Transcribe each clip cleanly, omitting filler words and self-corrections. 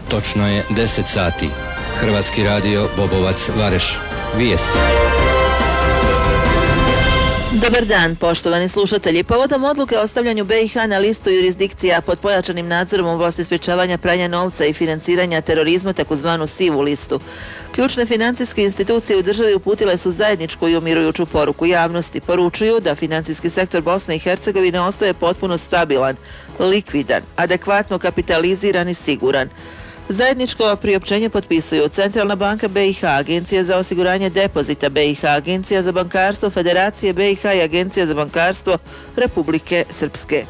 Točno je 10 sati. Hrvatski radio Bobovac Vareš. Vijesti. Dobar dan, poštovani slušatelji. Povodom odluke o stavljanju BiH na listu jurisdikcija pod pojačanim nadzorom u oblasti sprječavanja pranja novca i financiranja terorizma, takozvanu sivu listu, ključne financijske institucije u državi uputile su zajedničku i umirujuću poruku javnosti. Poručuju da financijski sektor Bosne i Hercegovine ostaje potpuno stabilan, likvidan, adekvatno kapitaliziran i siguran. Zajedničko priopćenje potpisuju Centralna banka BiH, Agencija za osiguranje depozita BiH, Agencija za bankarstvo Federacije BiH i Agencija za bankarstvo Republike Srpske.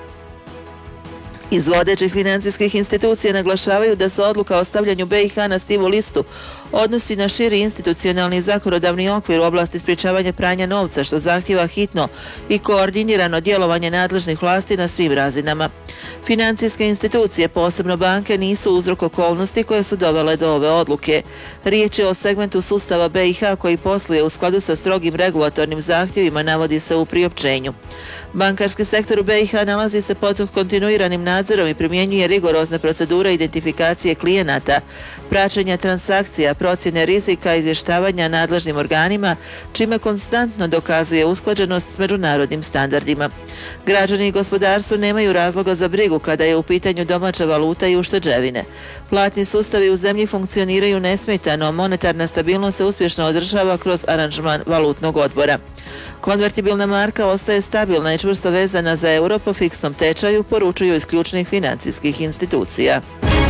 Iz vodećih financijskih institucija naglašavaju da se odluka o stavljanju BiH na sivu listu odnosi na širi institucionalni i zakonodavni okvir u oblasti sprječavanja pranja novca, što zahtijeva hitno i koordinirano djelovanje nadležnih vlasti na svim razinama. Financijske institucije, posebno banke, nisu uzrok okolnosti koje su dovele do ove odluke. Riječ je o segmentu sustava BiH koji posluje u skladu sa strogim regulatornim zahtjevima, navodi se u priopćenju. Bankarski sektor u BiH nalazi se pod kontinuiranim nadzorom i primjenjuje rigorozne procedure identifikacije klijenata, praćenja transakcija, procjene rizika i izvještavanja nadležnim organima, čime konstantno dokazuje usklađenost s međunarodnim standardima. Građani i gospodarstvo nemaju razloga za brigu kada je u pitanju domaća valuta i ušteđevine. Platni sustavi u zemlji funkcioniraju nesmetano, monetarna stabilnost se uspješno održava kroz aranžman valutnog odbora. Konvertibilna marka ostaje stabilna i čvrsto vezana za euro po fiksnom tečaju, poručuju iz ključnih financijskih institucija.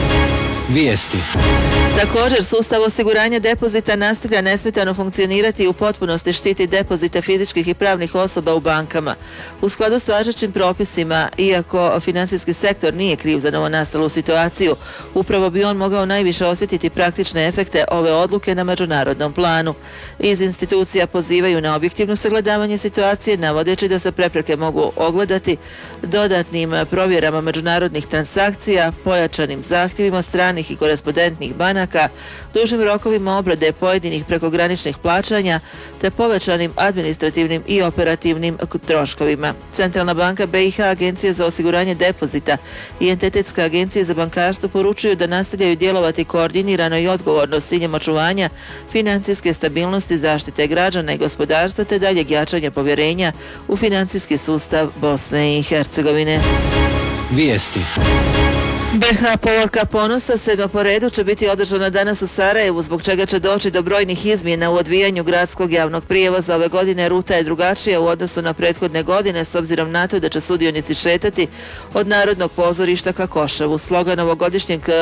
Vijesti. Također, sustav osiguranja depozita nastavlja nesmetano funkcionirati i u potpunosti štiti depozite fizičkih i pravnih osoba u bankama. U skladu s važećim propisima, iako financijski sektor nije kriv za novonastalu situaciju, upravo bi on mogao najviše osjetiti praktične efekte ove odluke na međunarodnom planu. Iz institucija pozivaju na objektivno sagledavanje situacije, navodeći da se prepreke mogu ogledati dodatnim provjerama međunarodnih transakcija, pojačanim zahtjevima stranih i korespondentnih banaka, dužim rokovima obrade pojedinih prekograničnih plaćanja te povećanim administrativnim i operativnim troškovima. Centralna banka BiH, Agencija za osiguranje depozita i Entitetska agencija za bankarstvo poručuju da nastavljaju djelovati koordinirano i odgovorno s ciljem očuvanja financijske stabilnosti, zaštite građana i gospodarstva te daljeg jačanja povjerenja u financijski sustav Bosne i Hercegovine. Vijesti. BiH povorka ponosa 7. po redu će biti održana danas u Sarajevu, zbog čega će doći do brojnih izmjena u odvijanju gradskog javnog prijevoza. Ove godine ruta je drugačija u odnosu na prethodne godine, s obzirom na to da će sudionici šetati od Narodnog pozorišta ka Koševu. Slogan ovogodišnjeg